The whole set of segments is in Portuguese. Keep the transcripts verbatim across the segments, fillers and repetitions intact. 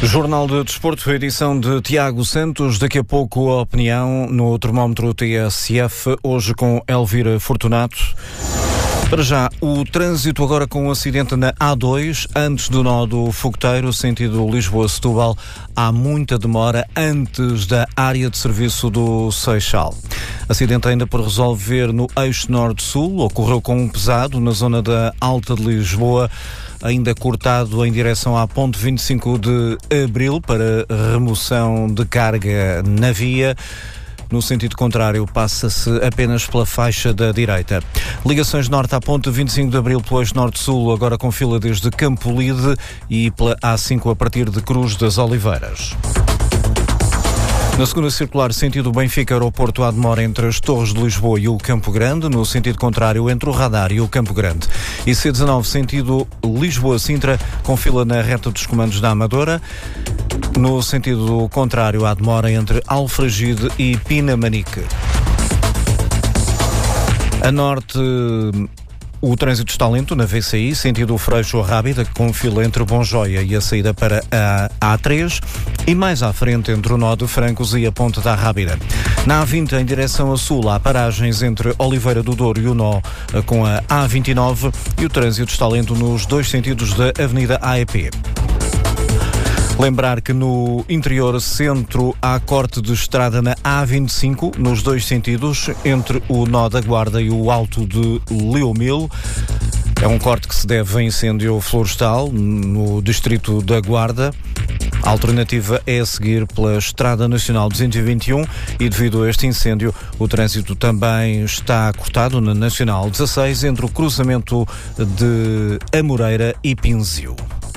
Jornal de Desporto, edição de Tiago Santos. Daqui a pouco a opinião no termómetro T S F, hoje com Elvira Fortunato. Para já, o trânsito agora com um acidente na A dois, antes do nó do Fogoteiro, sentido Lisboa-Setúbal. Há muita demora antes da área de serviço do Seixal. Acidente ainda por resolver no eixo norte-sul, ocorreu com um pesado na zona da Alta de Lisboa, ainda cortado em direção à ponte vinte e cinco de Abril para remoção de carga na via. No sentido contrário, passa-se apenas pela faixa da direita. Ligações norte à ponte vinte e cinco de Abril pelo eixo norte-sul, agora com fila desde Campolide e pela A cinco a partir de Cruz das Oliveiras. Na segunda circular, sentido Benfica-Aeroporto, há demora entre as Torres de Lisboa e o Campo Grande. No sentido contrário, entre o Radar e o Campo Grande. E C dezanove, sentido Lisboa-Sintra, com fila na reta dos comandos da Amadora. No sentido contrário, há demora entre Alfragide e Pinamanique. A norte, o trânsito está lento na V C I, sentido Freixo-Rábida, com fila entre Bonjoia e a saída para a A três, e mais à frente entre o nó de Francos e a Ponte da Rábida. Na A vinte, em direção a sul, há paragens entre Oliveira do Douro e o nó com a A vinte e nove, e o trânsito está lento nos dois sentidos da Avenida A E P. Lembrar que no interior centro há corte de estrada na A vinte e cinco, nos dois sentidos, entre o nó da Guarda e o Alto de Leomil. É um corte que se deve a incêndio florestal no distrito da Guarda. A alternativa é a seguir pela Estrada Nacional duzentos e vinte e um e, devido a este incêndio, o trânsito também está cortado na Nacional dezasseis, entre o cruzamento de Amoreira e Pinzio.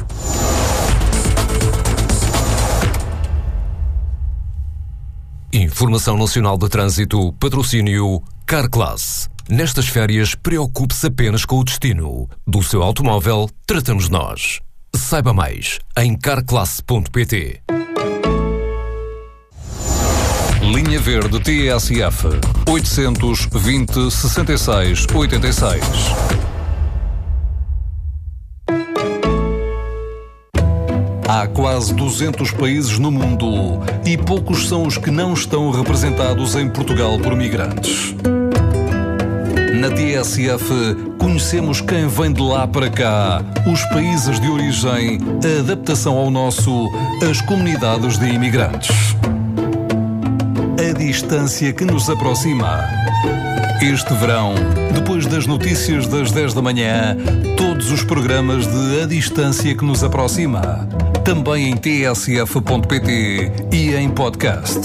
Informação Nacional de Trânsito, patrocínio Carclass. Nestas férias, preocupe-se apenas com o destino. Do seu automóvel, tratamos nós. Saiba mais em carclass ponto pt. Linha Verde T S F oitocentos e vinte, sessenta e seis, oitenta e seis. Há quase duzentos países no mundo e poucos são os que não estão representados em Portugal por migrantes. Na T S F, conhecemos quem vem de lá para cá, os países de origem, a adaptação ao nosso, as comunidades de imigrantes. A distância que nos aproxima. Este verão, depois das notícias das dez da manhã, todos os programas de A Distância que nos aproxima. Também em t s f ponto p t e em podcast.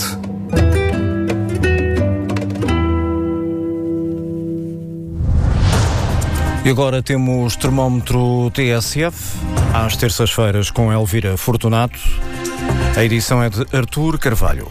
E agora temos termómetro T S F, às terças-feiras com Elvira Fortunato. A edição é de Artur Carvalho.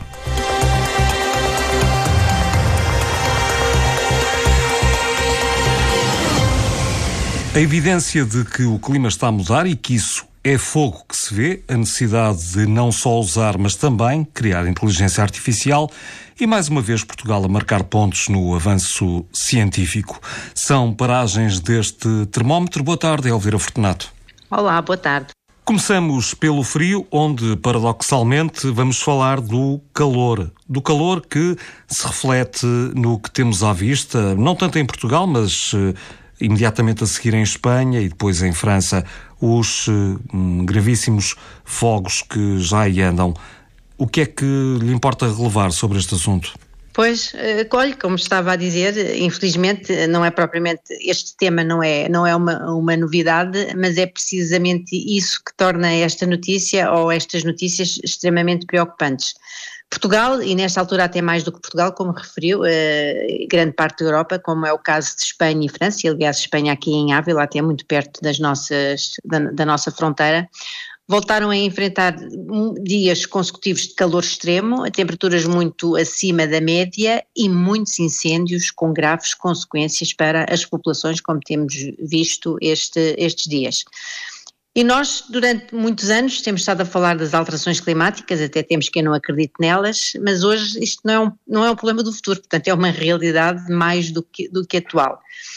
A evidência de que o clima está a mudar e que isso é fogo que se vê, a necessidade de não só usar, mas também criar inteligência artificial e, mais uma vez, Portugal a marcar pontos no avanço científico. São paragens deste termómetro. Boa tarde, Elvira Fortunato. Olá, boa tarde. Começamos pelo frio, onde, paradoxalmente, vamos falar do calor. Do calor que se reflete no que temos à vista, não tanto em Portugal, mas uh, imediatamente a seguir em Espanha e depois em França, os uh, gravíssimos fogos que já aí andam. O que é que lhe importa relevar sobre este assunto? Pois, olha, como estava a dizer, infelizmente não é propriamente, este tema não é, não é uma, uma novidade, mas é precisamente isso que torna esta notícia ou estas notícias extremamente preocupantes. Portugal, e nesta altura até mais do que Portugal, como referiu, eh, grande parte da Europa, como é o caso de Espanha e França, e aliás Espanha aqui em Ávila, até muito perto das nossas, da, da nossa fronteira, voltaram a enfrentar dias consecutivos de calor extremo, a temperaturas muito acima da média e muitos incêndios com graves consequências para as populações, como temos visto este, estes dias. E nós, durante muitos anos, temos estado a falar das alterações climáticas, até temos quem não acredite nelas, mas hoje isto não é um, não é um problema do futuro, portanto é uma realidade mais do que, do que atual.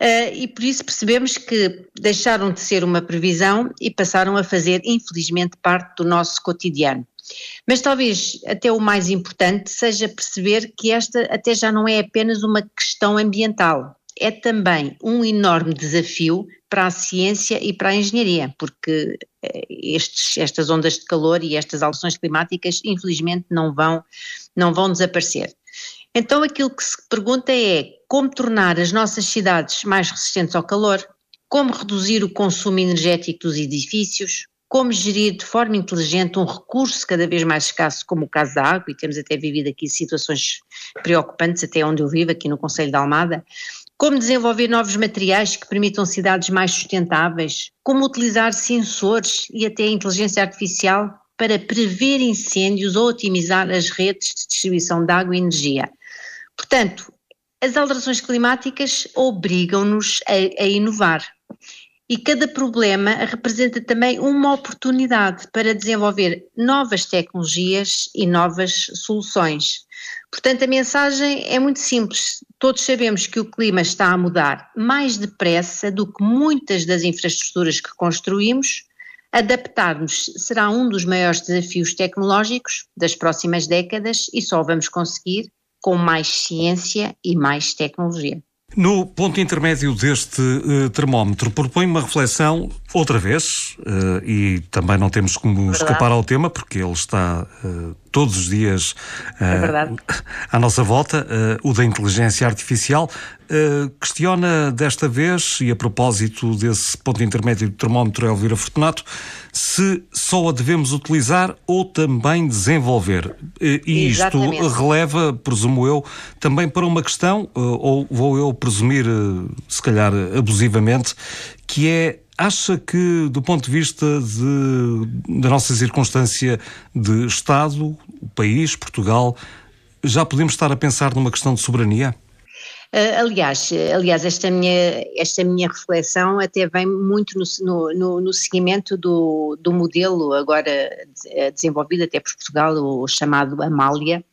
Uh, e por isso percebemos que deixaram de ser uma previsão e passaram a fazer, infelizmente, parte do nosso cotidiano. Mas talvez até o mais importante seja perceber que esta até já não é apenas uma questão ambiental, é também um enorme desafio para a ciência e para a engenharia, porque estes, estas ondas de calor e estas alterações climáticas infelizmente não vão, não vão desaparecer. Então aquilo que se pergunta é como tornar as nossas cidades mais resistentes ao calor, como reduzir o consumo energético dos edifícios, como gerir de forma inteligente um recurso cada vez mais escasso como o caso da água, e temos até vivido aqui situações preocupantes até onde eu vivo, aqui no Concelho de Almada, como desenvolver novos materiais que permitam cidades mais sustentáveis, como utilizar sensores e até a inteligência artificial para prever incêndios ou otimizar as redes de distribuição de água e energia. Portanto, as alterações climáticas obrigam-nos a, a inovar. E cada problema representa também uma oportunidade para desenvolver novas tecnologias e novas soluções. Portanto, a mensagem é muito simples. Todos sabemos que o clima está a mudar mais depressa do que muitas das infraestruturas que construímos. Adaptar-nos será um dos maiores desafios tecnológicos das próximas décadas e só vamos conseguir com mais ciência e mais tecnologia. No ponto intermédio deste uh, termómetro, propõe uma reflexão outra vez, uh, e também não temos como Verdade. escapar ao tema, porque ele está uh, todos os dias uh, é à nossa volta, uh, o da inteligência artificial. Uh, questiona desta vez, e a propósito desse ponto intermédio do termómetro, Elvira Fortunato, se só a devemos utilizar ou também desenvolver. Uh, e Exatamente. Isto releva, presumo eu, também para uma questão, uh, ou vou eu presumir, uh, se calhar abusivamente, que é, acha que do ponto de vista de, da nossa circunstância de Estado, o país, Portugal, já podemos estar a pensar numa questão de soberania? Uh, aliás, aliás esta, minha, esta minha reflexão até vem muito no, no, no seguimento do, do modelo agora desenvolvido até por Portugal, o chamado Amália.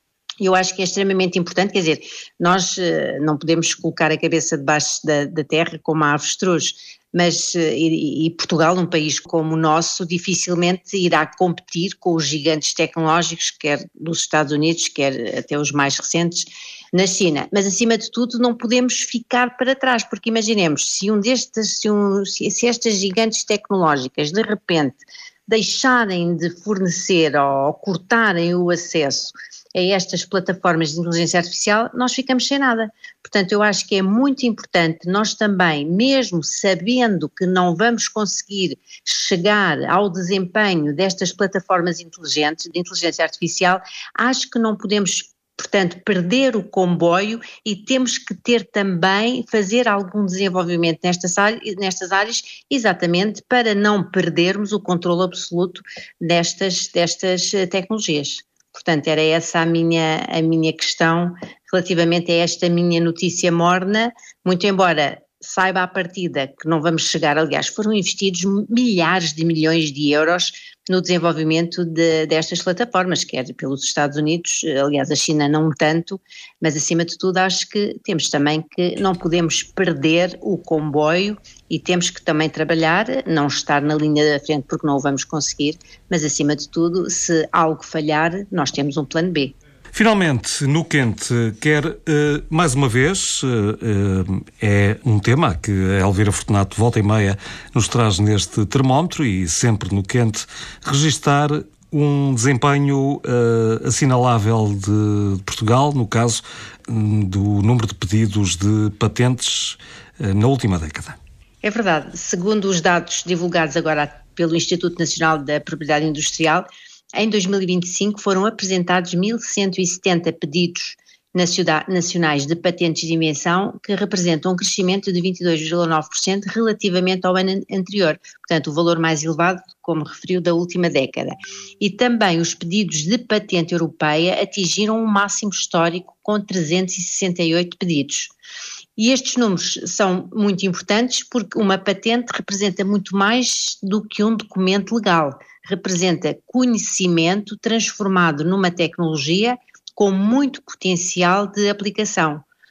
Eu acho que é extremamente importante, quer dizer, nós uh, não podemos colocar a cabeça debaixo da, da terra como a avestruz, mas uh, e, e Portugal, um país como o nosso, dificilmente irá competir com os gigantes tecnológicos, quer dos Estados Unidos, quer até os mais recentes, na China. Mas acima de tudo não podemos ficar para trás, porque imaginemos, se um destes, se, um, se, se estas gigantes tecnológicas de repente deixarem de fornecer ou cortarem o acesso a estas plataformas de inteligência artificial, nós ficamos sem nada. Portanto, eu acho que é muito importante nós também, mesmo sabendo que não vamos conseguir chegar ao desempenho destas plataformas inteligentes, de inteligência artificial, acho que não podemos, portanto, perder o comboio e temos que ter também, fazer algum desenvolvimento nestas áreas, nestas áreas exatamente para não perdermos o controle absoluto destas, destas tecnologias. Portanto, era essa a minha, a minha questão relativamente a esta minha notícia morna, muito embora saiba à partida que não vamos chegar, aliás, foram investidos milhares de milhões de euros no desenvolvimento de, destas plataformas, quer pelos Estados Unidos, aliás a China não tanto, mas acima de tudo acho que temos também que não podemos perder o comboio e temos que também trabalhar, não estar na linha da frente porque não o vamos conseguir, mas acima de tudo, se algo falhar, nós temos um plano B. Finalmente, no quente, quer, uh, mais uma vez, uh, uh, é um tema que a Elvira Fortunato volta e meia nos traz neste termómetro e sempre no quente, registar um desempenho uh, assinalável de Portugal, no caso um, do número de pedidos de patentes uh, na última década. É verdade. Segundo os dados divulgados agora pelo Instituto Nacional da Propriedade Industrial, em dois mil e vinte e cinco foram apresentados mil cento e setenta pedidos nacionais de patentes de invenção, que representam um crescimento de vinte e dois vírgula nove por cento relativamente ao ano anterior, portanto o valor mais elevado, como referiu, da última década. E também os pedidos de patente europeia atingiram um máximo histórico com trezentos e sessenta e oito pedidos. E estes números são muito importantes porque uma patente representa muito mais do que um documento legal, representa conhecimento transformado numa tecnologia com muito potencial de aplicação.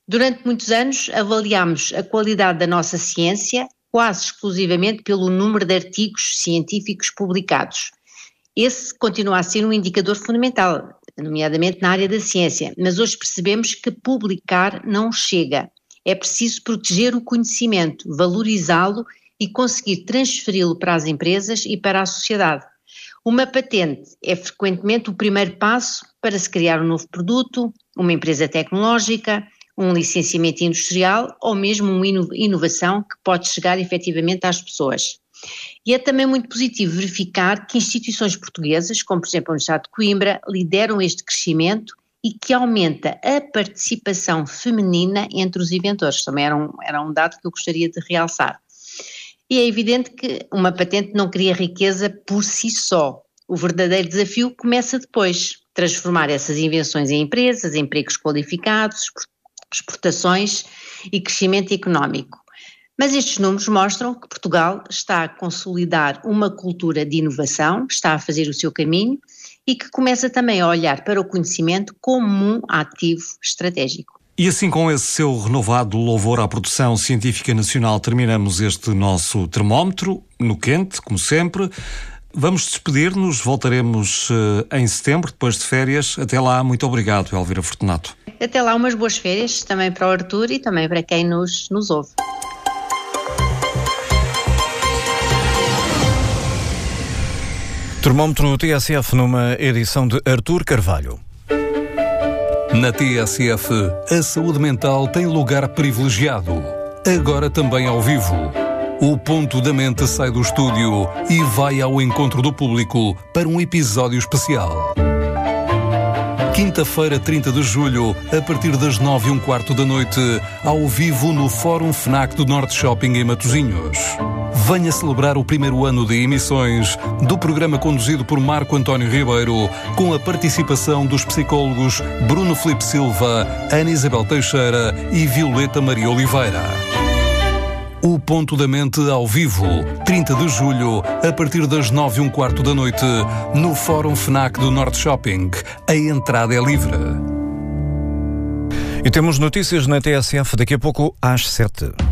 Durante muitos anos avaliámos a qualidade da nossa ciência quase exclusivamente pelo número de artigos científicos publicados. Esse continua a ser um indicador fundamental, nomeadamente na área da ciência, mas hoje percebemos que publicar não chega. É preciso proteger o conhecimento, valorizá-lo e conseguir transferi-lo para as empresas e para a sociedade. Uma patente é frequentemente o primeiro passo para se criar um novo produto, uma empresa tecnológica, um licenciamento industrial ou mesmo uma inovação que pode chegar efetivamente às pessoas. E é também muito positivo verificar que instituições portuguesas, como por exemplo a Universidade de Coimbra, lideram este crescimento e que aumenta a participação feminina entre os inventores. Também era um, era um dado que eu gostaria de realçar. E é evidente que uma patente não cria riqueza por si só. O verdadeiro desafio começa depois, transformar essas invenções em empresas, em empregos qualificados, exportações e crescimento económico. Mas estes números mostram que Portugal está a consolidar uma cultura de inovação, está a fazer o seu caminho e que começa também a olhar para o conhecimento como um ativo estratégico. E assim, com esse seu renovado louvor à produção científica nacional, terminamos este nosso termómetro, no quente, como sempre. Vamos despedir-nos, voltaremos uh, em setembro, depois de férias. Até lá, muito obrigado, Elvira Fortunato. Até lá, umas boas férias, também para o Artur e também para quem nos, nos ouve. Termómetro T S F numa edição de Artur Carvalho. Na T S F, a saúde mental tem lugar privilegiado. Agora também ao vivo. O Ponto da Mente sai do estúdio e vai ao encontro do público para um episódio especial. Quinta-feira, trinta de julho, a partir das nove e um quarto da noite, ao vivo no Fórum FNAC do Norte Shopping em Matosinhos. Venha celebrar o primeiro ano de emissões do programa conduzido por Marco António Ribeiro, com a participação dos psicólogos Bruno Filipe Silva, Ana Isabel Teixeira e Violeta Maria Oliveira. O Ponto da Mente ao vivo, trinta de julho, a partir das nove e um quarto da noite, no Fórum FNAC do Norte Shopping. A entrada é livre. E temos notícias na T S F daqui a pouco às sete.